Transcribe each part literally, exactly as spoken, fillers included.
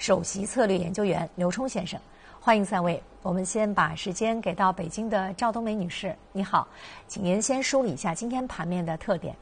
首席策略研究员刘冲先生。欢迎三位。我们先把时间给到北京的赵冬梅女士，你好，请您先梳理一下今天盘面的特点。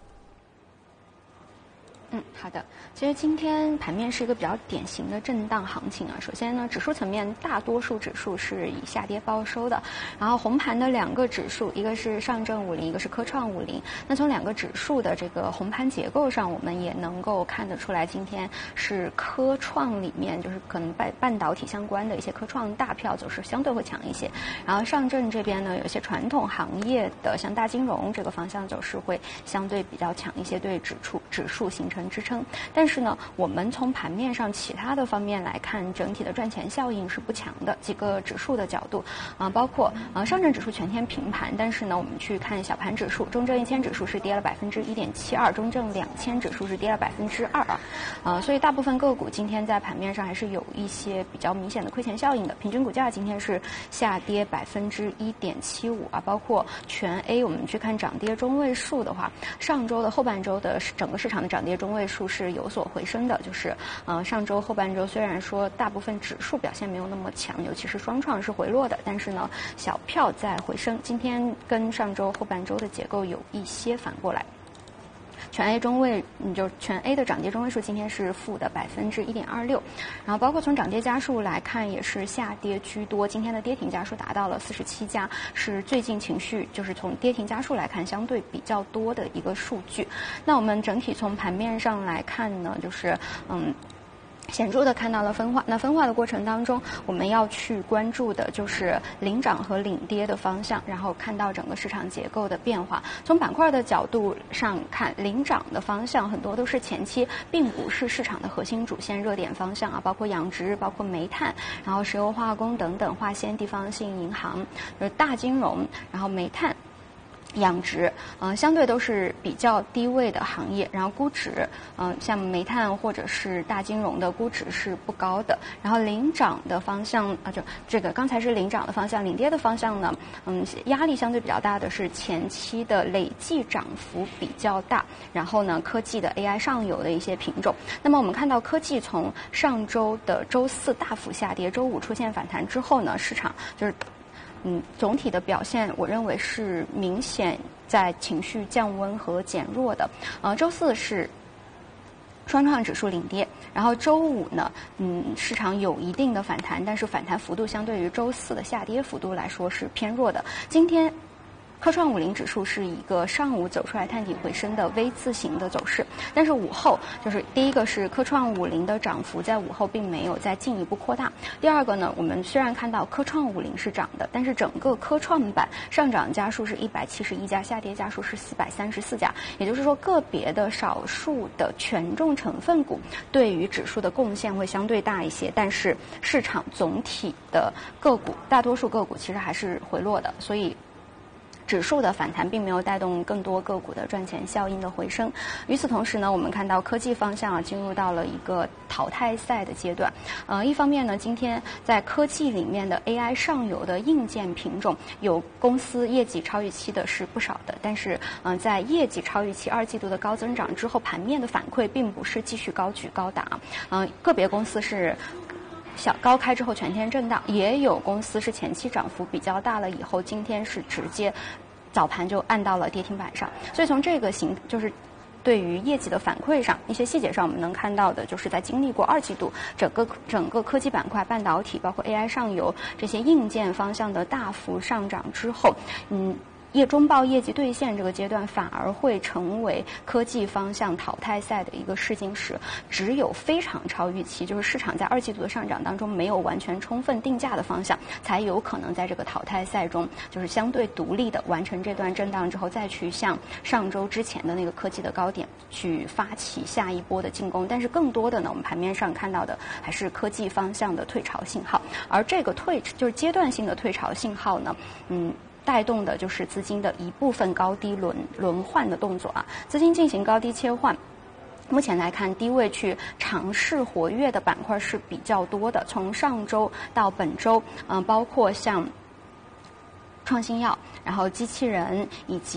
嗯，好的。其实今天盘面是一个比较典型的震荡行情啊。首先呢，指数层面大多数指数是以下跌报收的。然后红盘的两个指数，一个是上证五零，一个是科创五零。那从两个指数的这个红盘结构上，我们也能够看得出来，今天是科创里面就是可能半半导体相关的一些科创大票走势相对会强一些。然后上证这边呢，有一些传统行业的像大金融这个方向走势会相对比较强一些，对指数指数形成支撑。但是呢，我们从盘面上其他的方面来看，整体的赚钱效应是不强的。几个指数的角度啊、呃，包括呃上证指数全天平盘，但是呢，我们去看小盘指数，中证一千指数是跌了百分之一点七二，中证两千指数是跌了百分之二啊，呃，所以大部分个股今天在盘面上还是有一些比较明显的亏钱效应的。平均股价今天是下跌百分之一点七五啊，包括全 A， 我们去看涨跌中位数的话，上周的后半周的整个市场的涨跌中位数是有所回升的，就是呃上周后半周虽然说大部分指数表现没有那么强，尤其是双创是回落的，但是呢小票在回升，今天跟上周后半周的结构有一些反过来。全 A 中位，你就全 A 的涨跌中位数今天是负的百分之一点二六，然后包括从涨跌家数来看也是下跌居多，今天的跌停家数达到了四十七家，是最近情绪就是从跌停家数来看相对比较多的一个数据。那我们整体从盘面上来看呢，就是嗯。显著的看到了分化，那分化的过程当中，我们要去关注的就是领涨和领跌的方向，然后看到整个市场结构的变化。从板块的角度上看，领涨的方向很多都是前期并不是市场的核心主线热点方向啊，包括养殖、包括煤炭，然后石油化工等等，化纤、地方性银行、呃大金融，然后煤炭。养殖，嗯、呃，相对都是比较低位的行业，然后估值，嗯、呃，像煤炭或者是大金融的估值是不高的。然后领涨的方向啊，就这个刚才是领涨的方向，领跌的方向呢，嗯，压力相对比较大的是前期的累计涨幅比较大，然后呢，科技的 A I 上游的一些品种。那么我们看到科技从上周的周四大幅下跌，周五出现反弹之后呢，市场就是。嗯，总体的表现，我认为是明显在情绪降温和减弱的。呃，周四是双创指数领跌，然后周五呢，嗯，市场有一定的反弹，但是反弹幅度相对于周四的下跌幅度来说是偏弱的。今天。科创五零指数是一个上午走出来探底回升的 V 字形的走势，但是午后就是第一个是科创五零的涨幅在午后并没有再进一步扩大。第二个呢，我们虽然看到科创五零是涨的，但是整个科创板上涨家数是一百七十一家，下跌家数是四百三十四家，也就是说个别的少数的权重成分股对于指数的贡献会相对大一些，但是市场总体的个股大多数个股其实还是回落的，所以。指数的反弹并没有带动更多个股的赚钱效应的回升。与此同时呢，我们看到科技方向啊进入到了一个淘汰赛的阶段。呃，一方面呢，今天在科技里面的 A I 上游的硬件品种，有公司业绩超预期的是不少的，但是嗯、呃，在业绩超预期二季度的高增长之后，盘面的反馈并不是继续高举高打。嗯、呃，个别公司是。小高开之后全天震荡，也有公司是前期涨幅比较大了以后，今天是直接早盘就按到了跌停板上。所以从这个形就是对于业绩的反馈上，一些细节上我们能看到的，就是在经历过二季度整个整个科技板块、半导体包括 A I 上游这些硬件方向的大幅上涨之后，嗯。业中报业绩兑现这个阶段反而会成为科技方向淘汰赛的一个试金石，只有非常超预期，就是市场在二季度的上涨当中没有完全充分定价的方向，才有可能在这个淘汰赛中就是相对独立的完成这段震荡之后，再去向上周之前的那个科技的高点去发起下一波的进攻。但是更多的呢，我们盘面上看到的还是科技方向的退潮信号，而这个退就是阶段性的退潮信号呢，嗯。带动的就是资金的一部分高低轮轮换的动作啊，资金进行高低切换。目前来看，低位去尝试活跃的板块是比较多的。从上周到本周，嗯、呃，包括像创新药，然后机器人以及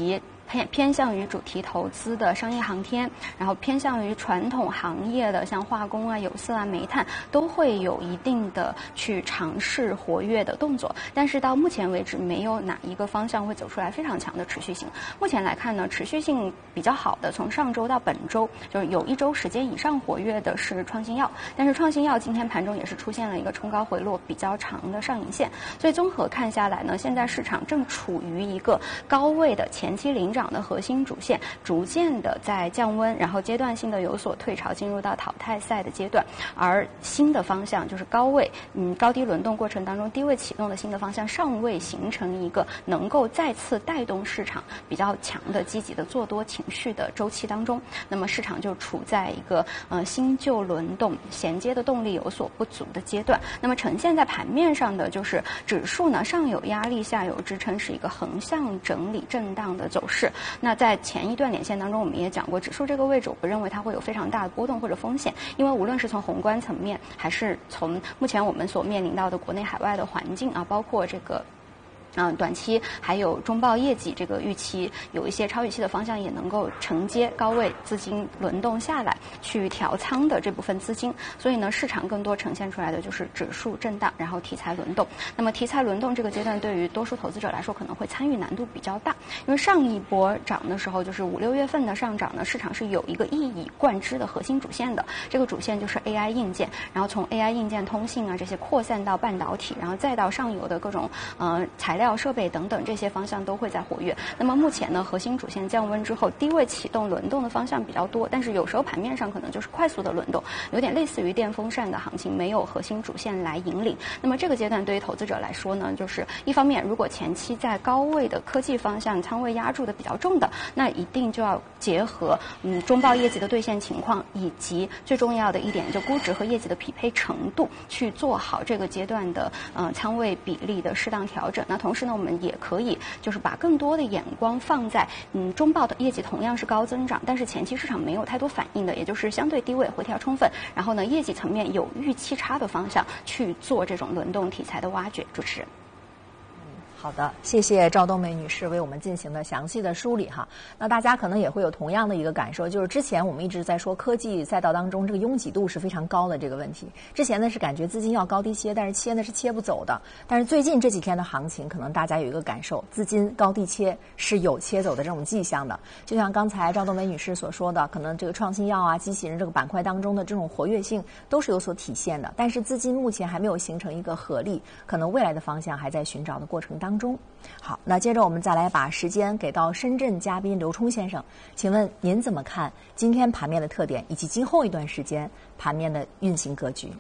偏偏向于主题投资的商业航天，然后偏向于传统行业的像化工啊、有色啊、煤炭，都会有一定的去尝试活跃的动作。但是到目前为止，没有哪一个方向会走出来非常强的持续性。目前来看呢，持续性比较好的，从上周到本周，就是有一周时间以上活跃的是创新药，但是创新药今天盘中也是出现了一个冲高回落比较长的上影线。所以综合看下来呢，现在市场正处于一个高位的前期领涨的核心主线，逐渐的在降温，然后阶段性的有所退潮，进入到淘汰赛的阶段。而新的方向就是高位，嗯，高低轮动过程当中低位启动的新的方向尚未形成一个能够再次带动市场比较强的积极的做多情绪的周期当中。那么市场就处在一个呃新旧轮动衔接的动力有所不足的阶段。那么呈现在盘面上的就是指数呢上有压力下有支撑，是一个横向整理震荡的走势。那在前一段连线当中我们也讲过，指数这个位置我不认为它会有非常大的波动或者风险，因为无论是从宏观层面还是从目前我们所面临到的国内海外的环境啊，包括这个嗯，短期还有中报业绩这个预期有一些超预期的方向，也能够承接高位资金轮动下来去调仓的这部分资金。所以呢，市场更多呈现出来的就是指数震荡，然后题材轮动。那么题材轮动这个阶段，对于多数投资者来说可能会参与难度比较大，因为上一波涨的时候，就是五六月份的上涨呢，市场是有一个一以贯之的核心主线的，这个主线就是 A I 硬件，然后从 A I 硬件、通信啊这些扩散到半导体，然后再到上游的各种呃材料。料设备等等这些方向都会在活跃。那么目前呢，核心主线降温之后，低位启动轮动的方向比较多，但是有时候盘面上可能就是快速的轮动，有点类似于电风扇的行情，没有核心主线来引领。那么这个阶段对于投资者来说呢，就是一方面，如果前期在高位的科技方向仓位压住的比较重的，那一定就要结合嗯中报业绩的兑现情况，以及最重要的一点就估值和业绩的匹配程度，去做好这个阶段的呃仓位比例的适当调整。那同时呢，我们也可以就是把更多的眼光放在嗯中报的业绩同样是高增长，但是前期市场没有太多反应的，也就是相对低位回调充分，然后呢业绩层面有预期差的方向去做这种轮动题材的挖掘。主持人。 好的，谢谢赵冬梅女士为我们进行的详细的梳理哈。那大家可能也会有同样的一个感受，就是之前我们一直在说科技赛道当中这个拥挤度是非常高的这个问题。之前呢是感觉资金要高低切，但是切呢是切不走的。但是最近这几天的行情，可能大家有一个感受，资金高低切是有切走的这种迹象的。就像刚才赵冬梅女士所说的，可能这个创新药啊、机器人这个板块当中的这种活跃性都是有所体现的。但是资金目前还没有形成一个合力，可能未来的方向还在寻找的过程当中。当中，好，那接着我们再来把时间给到深圳嘉宾刘冲先生，请问您怎么看今天盘面的特点，以及今后一段时间盘面的运行格局？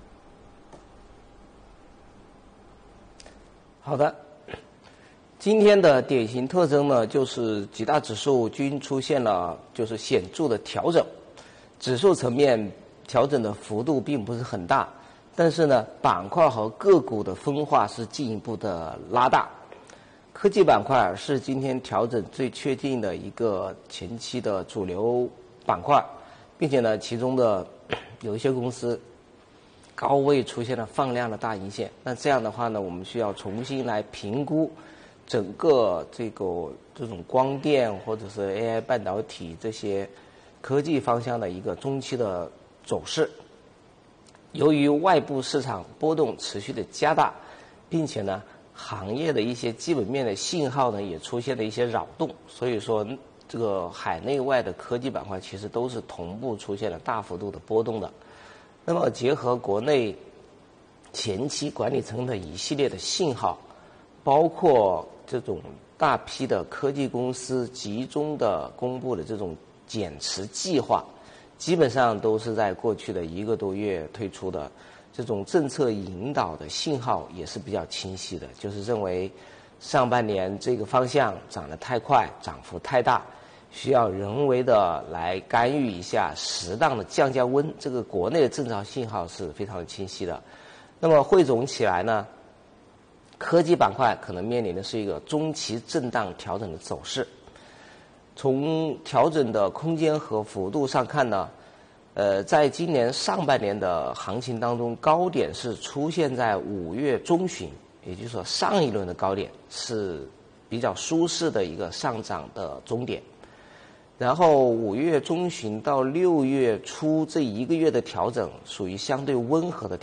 好的，今天的典型特征呢，就是几大指数均出现了就是显著的调整，指数层面调整的幅度并不是很大。但是呢，板块和个股的分化是进一步的拉大。科技板块是今天调整最确定的一个前期的主流板块，并且呢，其中的有一些公司高位出现了放量的大阴线。那这样的话呢，我们需要重新来评估整个这个这种光电或者是 A I 半导体这些科技方向的一个中期的走势。由于外部市场波动持续的加大，并且呢，行业的一些基本面的信号呢也出现了一些扰动，所以说这个海内外的科技板块其实都是同步出现了大幅度的波动的。那么结合国内前期管理层的一系列的信号，包括这种大批的科技公司集中的公布的这种减持计划，基本上都是在过去的一个多月推出的，这种政策引导的信号也是比较清晰的，就是认为上半年这个方向涨得太快，涨幅太大，需要人为的来干预一下，适当的降降温，这个国内的政策信号是非常的清晰的。那么汇总起来呢，科技板块可能面临的是一个中期震荡调整的走势。从调整的空间和幅度上看呢，呃，在今年上半年的行情当中，高点是出现在五月中旬，也就是说上一轮的高点是比比较舒适的一个上涨的终点。然后五月中旬到六月初这一个月的调整属于相对温和的